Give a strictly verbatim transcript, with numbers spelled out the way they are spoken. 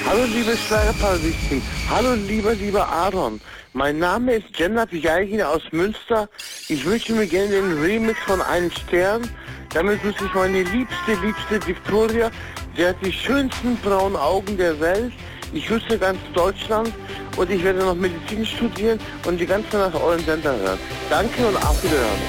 Hallo liebe Schlagerparadiesen, hallo lieber, lieber Aaron. Mein Name ist Jennat Jaigin aus Münster. Ich wünsche mir gerne den Remix von Einen Stern. Damit grüße ich meine liebste, liebste Victoria. Sie hat die schönsten braunen Augen der Welt. Ich grüße ganz Deutschland und ich werde noch Medizin studieren und die ganze Nacht euren Sender hören. Danke und auf Wiederhören.